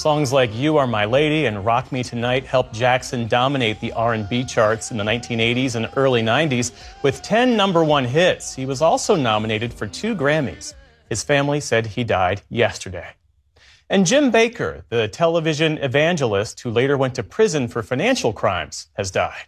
Songs like You Are My Lady and Rock Me Tonight helped Jackson dominate the R&B charts in the 1980s and early 90s with 10 #1 hits. He was also nominated for 2 Grammys. His family said he died yesterday. And Jim Bakker, the television evangelist who later went to prison for financial crimes, has died.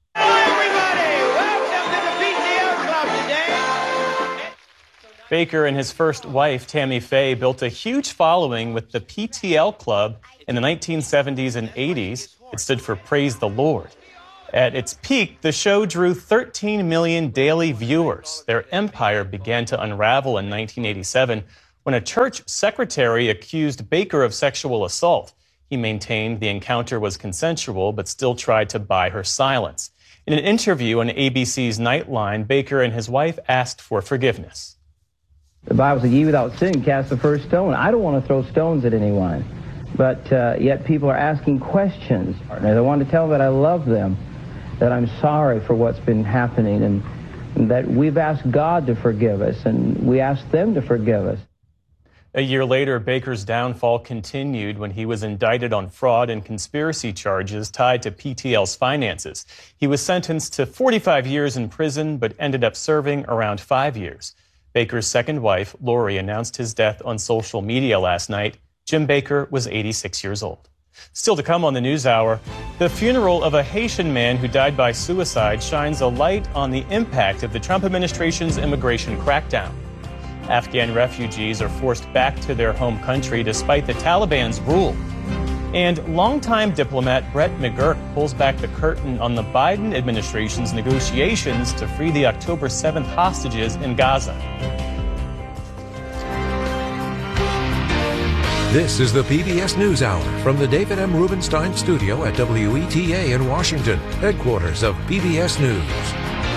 Bakker and his first wife, Tammy Faye, built a huge following with the PTL Club in the 1970s and 80s. It stood for Praise the Lord. At its peak, the show drew 13 million daily viewers. Their empire began to unravel in 1987 when a church secretary accused Bakker of sexual assault. He maintained the encounter was consensual, but still tried to buy her silence. In an interview on ABC's Nightline, Bakker and his wife asked for forgiveness. The Bible says, ye without sin cast the first stone. I don't want to throw stones at anyone. But yet people are asking questions. They want to tell that I love them, that I'm sorry for what's been happening, and that we've asked God to forgive us, and we asked them to forgive us. A year later, Bakker's downfall continued when he was indicted on fraud and conspiracy charges tied to PTL's finances. He was sentenced to 45 years in prison, but ended up serving around 5 years. Bakker's second wife, Lori, announced his death on social media last night. Jim Bakker was 86 years old. Still to come on the NewsHour, the funeral of a Haitian man who died by suicide shines a light on the impact of the Trump administration's immigration crackdown. Afghan refugees are forced back to their home country despite the Taliban's rule. And longtime diplomat Brett McGurk pulls back the curtain on the Biden administration's negotiations to free the October 7th hostages in Gaza. This is the PBS NewsHour from the David M. Rubenstein studio at WETA in Washington, headquarters of PBS News.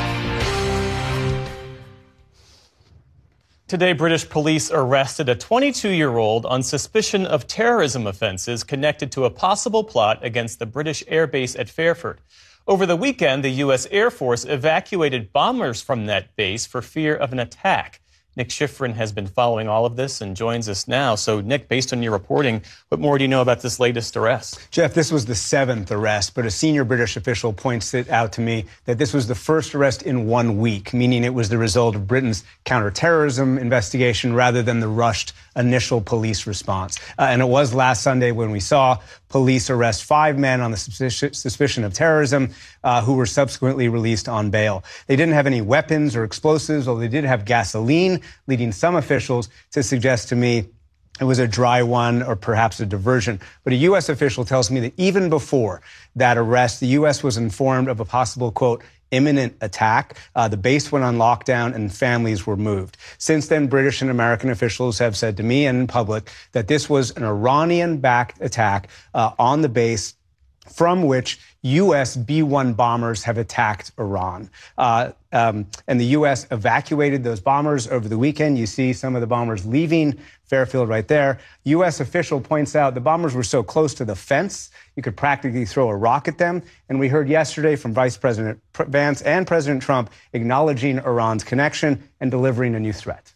Today, British police arrested a 22-year-old on suspicion of terrorism offenses connected to a possible plot against the British Air Base at Fairford. Over the weekend, the U.S. Air Force evacuated bombers from that base for fear of an attack. Nick Schifrin has been following all of this and joins us now. So, Nick, based on your reporting, what more do you know about this latest arrest? Jeff, this was the 7th arrest, but a senior British official points it out to me that this was the first arrest in 1 week, meaning it was the result of Britain's counterterrorism investigation rather than the rushed initial police response. And it was last Sunday when we saw police arrest 5 men on the suspicion of terrorism who were subsequently released on bail. They didn't have any weapons or explosives, although they did have gasoline, leading some officials to suggest to me it was a dry one or perhaps a diversion. But a U.S. official tells me that even before that arrest, the U.S. was informed of a possible, quote, imminent attack. The base went on lockdown and families were moved. Since then, British and American officials have said to me and in public that this was an Iranian-backed attack on the base from which U.S. B-1 bombers have attacked Iran. And the U.S. evacuated those bombers over the weekend. You see some of the bombers leaving Fairfield right there. U.S. official points out the bombers were so close to the fence, you could practically throw a rock at them. And we heard yesterday from Vice President Vance and President Trump acknowledging Iran's connection and delivering a new threat.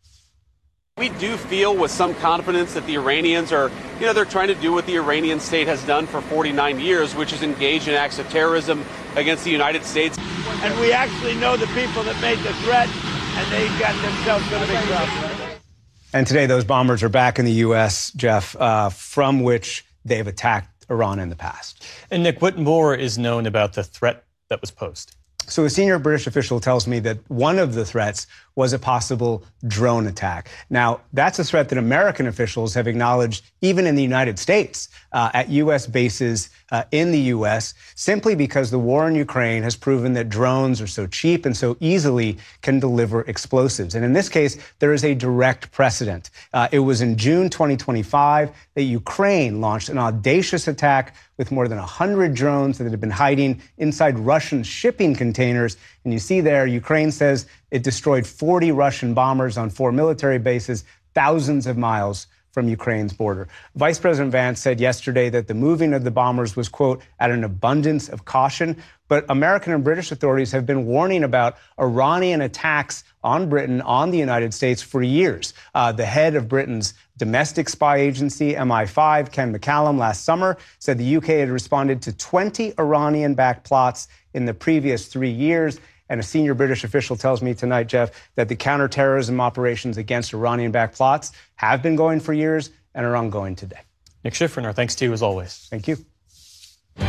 We do feel with some confidence that the Iranians are, they're trying to do what the Iranian state has done for 49 years, which is engage in acts of terrorism against the United States. And we actually know the people that made the threat, and they got themselves in a big trouble. And today those bombers are back in the U.S., Jeff, from which they've attacked Iran in the past. And Nick, what more is known about the threat that was posed? So a senior British official tells me that one of the threats was a possible drone attack. Now, that's a threat that American officials have acknowledged even in the United States at U.S. bases in the U.S. simply because the war in Ukraine has proven that drones are so cheap and so easily can deliver explosives. And in this case, there is a direct precedent. It was in June 2025 that Ukraine launched an audacious attack with more than 100 drones that had been hiding inside Russian shipping containers. And you see there, Ukraine says it destroyed 40 Russian bombers on 4 military bases, thousands of miles from Ukraine's border. Vice President Vance said yesterday that the moving of the bombers was, quote, at an abundance of caution. But American and British authorities have been warning about Iranian attacks on Britain, on the United States for years. The head of Britain's domestic spy agency, MI5, Ken McCallum, last summer said the UK had responded to 20 Iranian-backed plots in the previous 3 years. And a senior British official tells me tonight, Jeff, that the counterterrorism operations against Iranian-backed plots have been going for years and are ongoing today. Nick Schifrin, our thanks to you as always. Thank you.